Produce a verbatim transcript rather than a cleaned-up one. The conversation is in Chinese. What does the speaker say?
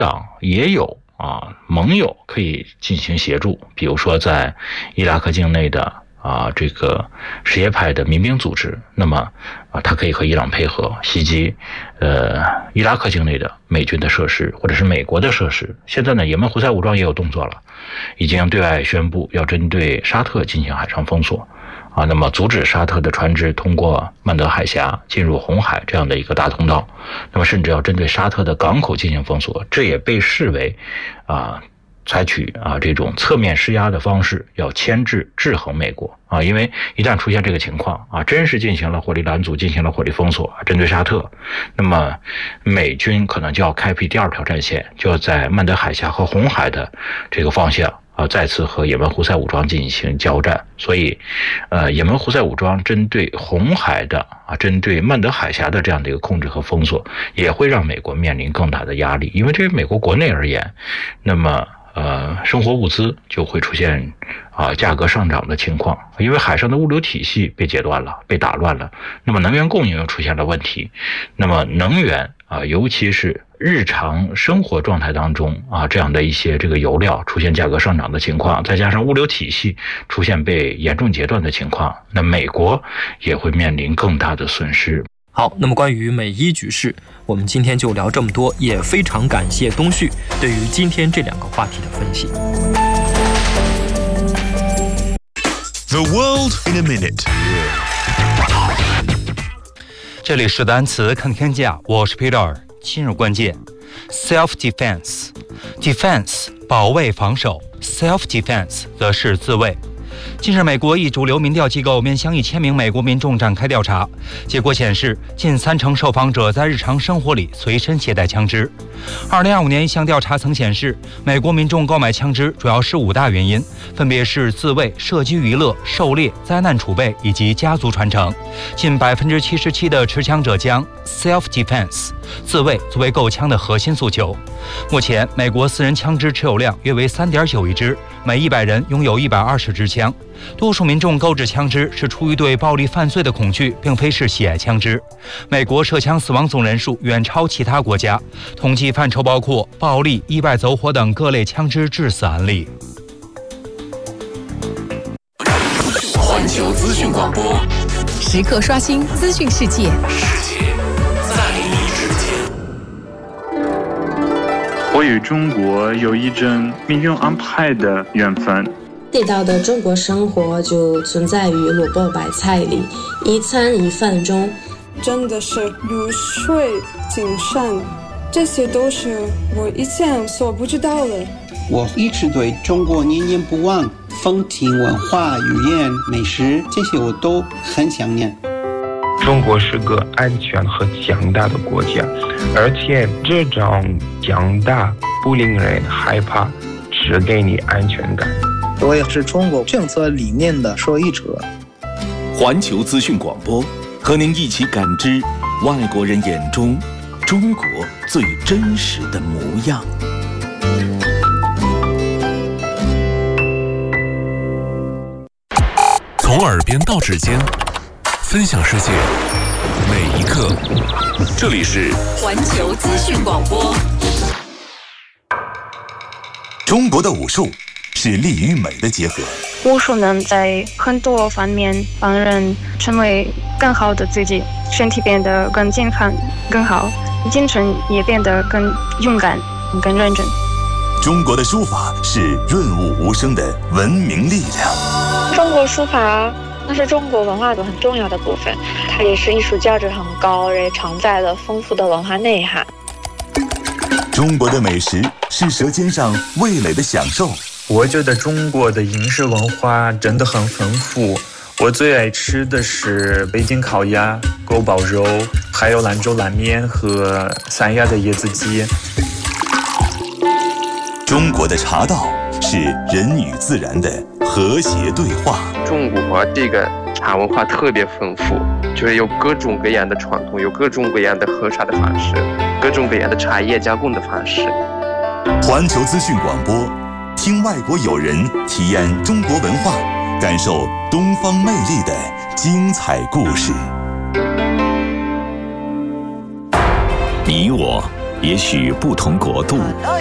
党也有啊盟友可以进行协助，比如说在伊拉克境内的啊这个什叶派的民兵组织，那么啊它可以和伊朗配合袭击呃伊拉克境内的美军的设施或者是美国的设施。现在呢，也门胡塞武装也有动作了，已经对外宣布要针对沙特进行海上封锁啊，那么阻止沙特的船只通过曼德海峡进入红海这样的一个大通道，那么甚至要针对沙特的港口进行封锁，这也被视为啊采取啊这种侧面施压的方式，要牵制制衡美国啊，因为一旦出现这个情况啊，真是进行了火力拦阻，进行了火力封锁，针对沙特，那么美军可能就要开辟第二条战线，就要在曼德海峡和红海的这个方向啊，再次和也门胡塞武装进行交战。所以，呃，也门胡塞武装针对红海的啊，针对曼德海峡的这样的一个控制和封锁，也会让美国面临更大的压力。因为对于美国国内而言，那么呃，生活物资就会出现啊价格上涨的情况，因为海上的物流体系被截断了，被打乱了，那么能源供应又出现了问题，那么能源啊，尤其是日常生活状态当中啊，这样的一些这个油料出现价格上涨的情况，再加上物流体系出现被严重截断的情况，那美国也会面临更大的损失。 好，那么关于美伊局势，我们今天就聊这么多，也非常感谢东旭对于今天这两个话题的分析。 The world in a minute。 这里是单词看天下，我是 Peter。今日关键 ：self-defense， defense 保卫防守 ，self-defense 则是自卫。近日，美国一主流民调机构面向一千名美国民众展开调查，结果显示，近三成受访者在日常生活里随身携带枪支。二零二五年一项调查曾显示，美国民众购买枪支主要是五大原因，分别是自卫、射击娱乐、狩猎、灾难储备以及家族传承。近百分之七十七的持枪者将 self-defense 自卫作为购枪的核心诉求。目前，美国私人枪支持有量约为 三点九亿支，每一百人拥有一百二十支枪。多数民众购置枪支是出于对暴力犯罪的恐惧，并非是喜爱枪支。美国涉枪死亡总人数远超其他国家，统计范畴包括暴力、意外走火等各类枪支致死案例。 环球资讯广播， 时刻刷新资讯世界， 世界在你之间。 我与中国有一种命运安排的缘分。 地道的中国生活就存在于萝卜白菜里，一餐一饭中。 真的是如水精深，这些都是我以前所不知道的。 我一直对中国念念不忘，风情文化、语言、美食，这些我都很想念。 中国是个安全和强大的国家，而且这种强大不令人害怕，只给你安全感。 我也是中国政策理念的受益者。 环球资讯广播，和您一起感知外国人眼中中国最真实的模样。 从耳边到指尖，分享世界每一刻。这里是环球资讯广播。 中国的武术是力与美的结合。 武术能在很多方面帮人成为更好的自己，身体变得更健康、更好，精神也变得更勇敢、更认真。 中国的书法是润物无声的文明力量。 中国书法那是中国文化的很重要的部分，它也是艺术价值很高，也承载了丰富的文化内涵。 中国的美食是舌尖上味蕾的享受。 我觉得中国的饮食文化真的很丰富，我最爱吃的是北京烤鸭、锅包肉，还有兰州拉面和三亚的椰子鸡。 中国的茶道是人与自然的和谐对话。 中国这个茶文化特别丰富，就是有各种各样的传统，有各种各样的喝茶的方式，各种各样的茶叶加工的方式。 环球资讯广播，听外国友人体验中国文化，感受东方魅力的精彩故事。 你我也许不同国度，